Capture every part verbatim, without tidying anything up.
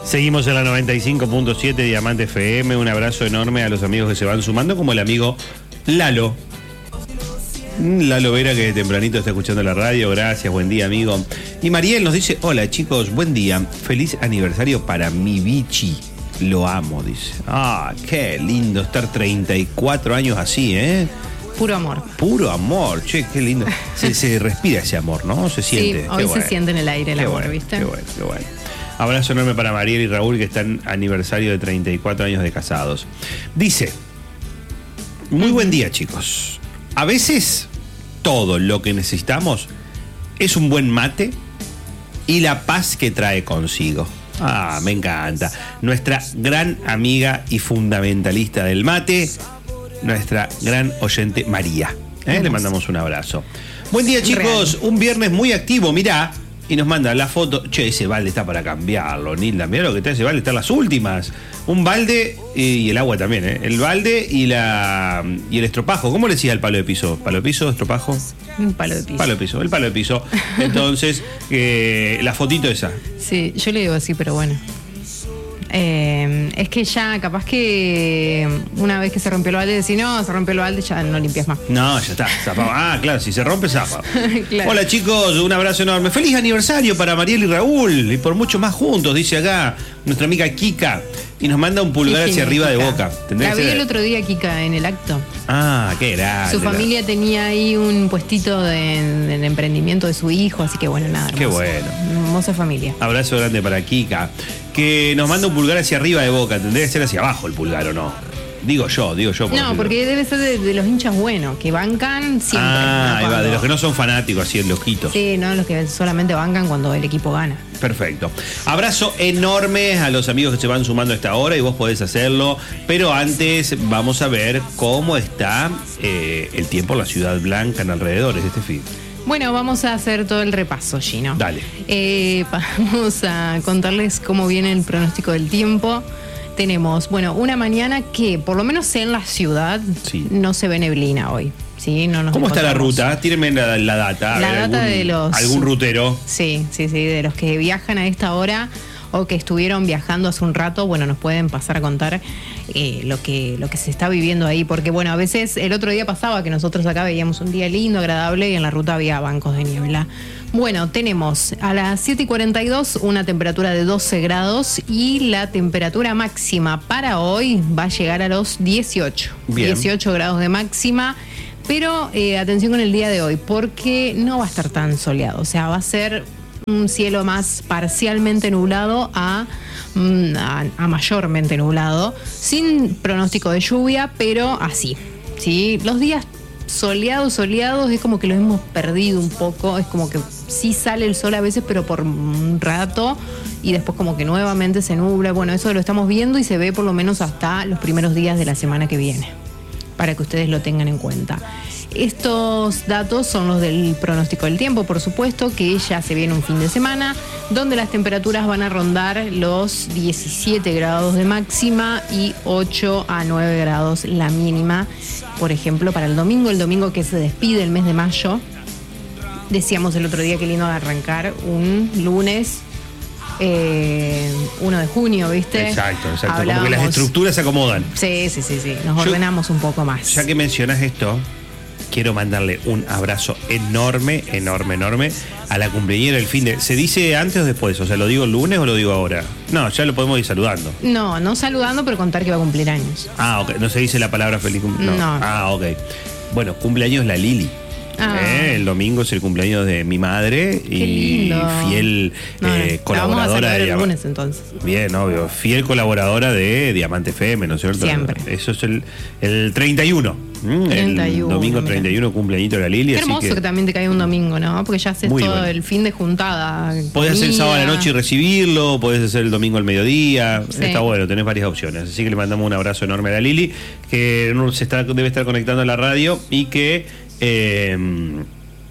Seguimos en la noventa y cinco punto siete Diamante F M. Un abrazo enorme a los amigos que se van sumando, como el amigo Lalo. Lalo Vera, que tempranito está escuchando la radio. Gracias, buen día, amigo. Y Mariel nos dice: hola chicos, buen día. Feliz aniversario para mi bichi. Lo amo, dice. Ah, qué lindo estar treinta y cuatro años así, ¿eh? Puro amor. Puro amor, che, qué lindo. Se, se respira ese amor, ¿no? Se siente. Sí, hoy qué se bueno. siente en el aire el Qué amor, bueno, ¿viste? Qué bueno, qué bueno. Abrazo enorme para Mariel y Raúl, que están aniversario de treinta y cuatro años de casados. Dice: muy buen día, chicos. A veces todo lo que necesitamos es un buen mate y la paz que trae consigo. Ah, me encanta. Nuestra gran amiga y fundamentalista del mate, nuestra gran oyente María. ¿Eh? Le mandamos un abrazo. Buen día, chicos. Real. Un viernes muy activo, mirá. Y nos manda la foto. Che, ese balde está para cambiarlo, Nilda. Mirá lo que está ese balde, están las últimas. Un balde y el agua también, ¿eh? El balde y la y el estropajo. ¿Cómo le decía el palo de piso? ¿Palo de piso, estropajo? Un palo de piso. Palo de piso, el palo de piso. Entonces, eh, la fotito esa. Sí, yo le digo así, pero bueno. Eh, es que ya, capaz que una vez que se rompió el balde, si no, se rompió el balde, ya no limpias más. No, ya está, zafado. Ah, claro, si se rompe, zapa. Claro. Hola chicos, un abrazo enorme. Feliz aniversario para Mariel y Raúl, y por mucho más juntos, dice acá nuestra amiga Kika. Y nos manda un pulgar hacia arriba Kika. De boca. La vi el otro día, Kika, en el acto. Ah, qué grande. Su familia tenía ahí un puestito de, de emprendimiento de su hijo, así que bueno, nada. Qué bueno. Hermosa familia. Abrazo grande para Kika. Que nos manda un pulgar hacia arriba de boca. Tendría que ser hacia abajo el pulgar, ¿o no? Digo yo, digo yo. Por no, porque debe ser de, de los hinchas buenos, que bancan siempre. Ah, ¿no? ahí va, de los que no son fanáticos, así, el loquitos. Sí, no, los que solamente bancan cuando el equipo gana. Perfecto. Abrazo enorme a los amigos que se van sumando a esta hora y vos podés hacerlo. Pero antes vamos a ver cómo está eh, el tiempo en la Ciudad Blanca en alrededores de este fin. Bueno, vamos a hacer todo el repaso, Gino. Dale. Eh, vamos a contarles cómo viene el pronóstico del tiempo. Tenemos, bueno, una mañana que, por lo menos en la ciudad, sí, no se ve neblina hoy. ¿Sí? No nos ¿Cómo está la ruta? Tírenme la, la data. La ver, data algún, de los... ¿Algún rutero? Sí, sí, sí, de los que viajan a esta hora o que estuvieron viajando hace un rato, bueno, nos pueden pasar a contar eh, lo que, lo que se está viviendo ahí. Porque, bueno, a veces el otro día pasaba que nosotros acá veíamos un día lindo, agradable, y en la ruta había bancos de niebla. Bueno, tenemos a las siete y cuarenta y dos una temperatura de doce grados y la temperatura máxima para hoy va a llegar a los dieciocho. Bien. dieciocho grados de máxima. Pero eh, atención con el día de hoy, porque no va a estar tan soleado. O sea, va a ser un cielo más parcialmente nublado a, a, a mayormente nublado, sin pronóstico de lluvia, pero así, ¿sí? Los días soleados, soleados, es como que los hemos perdido un poco. Es como que sí sale el sol a veces, pero por un rato, y después como que nuevamente se nubla. Bueno, eso lo estamos viendo y se ve por lo menos hasta los primeros días de la semana que viene, para que ustedes lo tengan en cuenta. Estos datos son los del pronóstico del tiempo, por supuesto, que ya se viene un fin de semana, donde las temperaturas van a rondar los diecisiete grados de máxima y ocho a nueve grados la mínima. Por ejemplo, para el domingo, el domingo que se despide el mes de mayo, decíamos el otro día que lindo arrancar un lunes Eh, uno de junio, ¿viste? Exacto, exacto. Hablábamos, como que las estructuras se acomodan. Sí, sí, sí, sí. Nos Yo, ordenamos un poco más. Ya que mencionas esto, quiero mandarle un abrazo enorme, enorme, enorme a la cumpleañera del fin de... ¿Se dice antes o después? O sea, ¿lo digo el lunes o lo digo ahora? No, ya lo podemos ir saludando. No, no saludando, pero contar que va a cumplir años. Ah, ok. No se dice la palabra feliz cumpleaños. No. no. Ah, ok. Bueno, cumpleaños la Lili. Ah. Eh, el domingo es el cumpleaños de mi madre. Qué y lindo. Fiel no, eh, colaboradora de el lunes, entonces. Bien, obvio. Fiel colaboradora de Diamante F M, ¿no es cierto? Siempre. Eso es el, el treinta y uno. treinta y uno. El domingo mira. treinta y uno, cumpleañito de la Lili. Qué hermoso así que, que también te caiga un domingo, ¿no? Porque ya haces todo bueno. El fin de juntada. Podés hacer el sábado a la noche y recibirlo, podés hacer el domingo al mediodía. Sí. Está bueno, tenés varias opciones. Así que le mandamos un abrazo enorme a la Lili, que se está, debe estar conectando a la radio y que... Eh,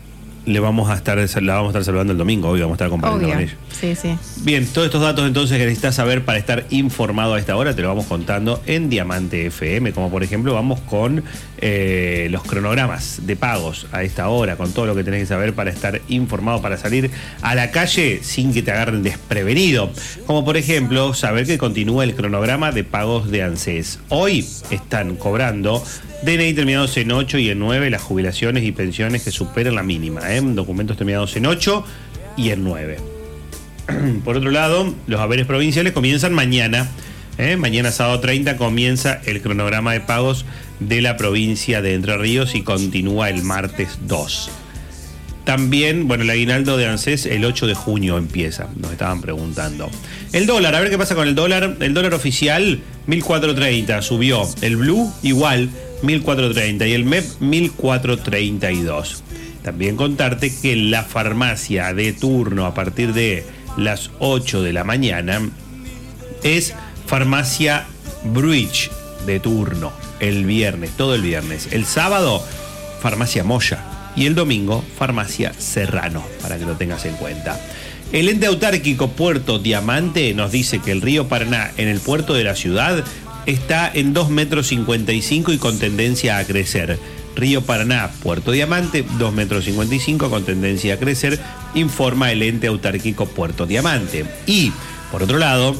le vamos a estar, la vamos a estar saludando el domingo, hoy vamos a estar compartiendo Obvio. con ella. Sí, sí. Bien, todos estos datos entonces que necesitas saber para estar informado a esta hora, te lo vamos contando en Diamante F M, como por ejemplo vamos con eh, los cronogramas de pagos a esta hora, con todo lo que tenés que saber para estar informado, para salir a la calle sin que te agarren desprevenido. Como por ejemplo, saber que continúa el cronograma de pagos de ANSES. Hoy están cobrando D N I terminados en ocho y en nueve las jubilaciones y pensiones que superen la mínima, ¿eh? Documentos terminados en ocho y en nueve. Por otro lado, los haberes provinciales comienzan mañana. ¿eh? Mañana sábado treinta comienza el cronograma de pagos de la provincia de Entre Ríos y continúa el martes dos. También, bueno, el aguinaldo de ANSES el ocho de junio empieza, nos estaban preguntando. El dólar, a ver qué pasa con el dólar. El dólar oficial, mil cuatrocientos treinta, subió. El blue, igual, mil cuatrocientos treinta. Y el M E P, mil cuatrocientos treinta y dos. También contarte que la farmacia de turno a partir de las ocho de la mañana es farmacia Bruich de turno, el viernes, todo el viernes. El sábado, farmacia Moya. Y el domingo, farmacia Serrano, para que lo tengas en cuenta. El ente autárquico Puerto Diamante nos dice que el río Paraná en el puerto de la ciudad está en dos metros cincuenta y cinco y con tendencia a crecer. Río Paraná, Puerto Diamante, dos metros cincuenta y cinco con tendencia a crecer, informa el ente autárquico Puerto Diamante. Y, por otro lado,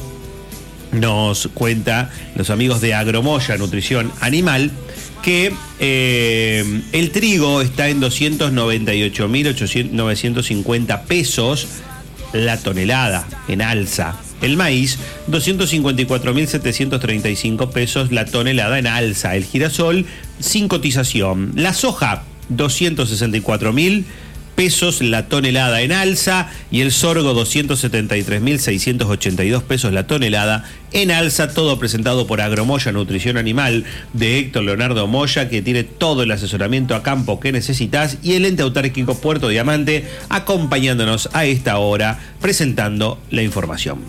nos cuenta los amigos de Agromoya Nutrición Animal que eh, el trigo está en doscientos noventa y ocho mil novecientos cincuenta pesos la tonelada, en alza. El maíz, doscientos cincuenta y cuatro mil setecientos treinta y cinco pesos la tonelada, en alza. El girasol, sin cotización. La soja, doscientos sesenta y cuatro mil pesos la tonelada, en alza. Y el sorgo, doscientos setenta y tres mil seiscientos ochenta y dos pesos la tonelada, en alza. Todo presentado por Agromoya Nutrición Animal de Héctor Leonardo Moya, que tiene todo el asesoramiento a campo que necesitas, y el ente autárquico Puerto Diamante acompañándonos a esta hora, presentando la información.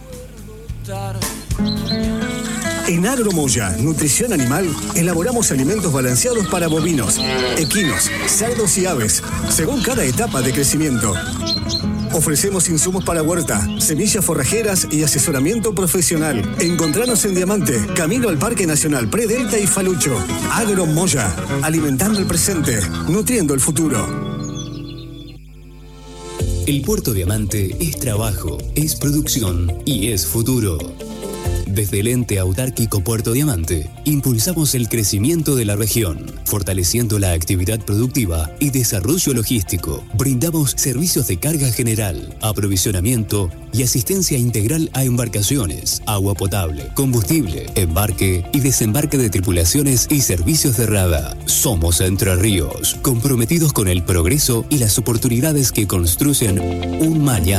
En Agromoya Nutrición Animal elaboramos alimentos balanceados para bovinos, equinos, cerdos y aves, según cada etapa de crecimiento. Ofrecemos insumos para huerta, semillas forrajeras y asesoramiento profesional. Encontranos en Diamante, camino al Parque Nacional Predelta y Falucho. Agromoya, alimentando el presente, nutriendo el futuro. El Puerto Diamante es trabajo, es producción y es futuro. Desde el ente autárquico Puerto Diamante, impulsamos el crecimiento de la región, fortaleciendo la actividad productiva y desarrollo logístico. Brindamos servicios de carga general, aprovisionamiento y asistencia integral a embarcaciones, agua potable, combustible, embarque y desembarque de tripulaciones y servicios de rada. Somos Entre Ríos, comprometidos con el progreso y las oportunidades que construyen un mañana.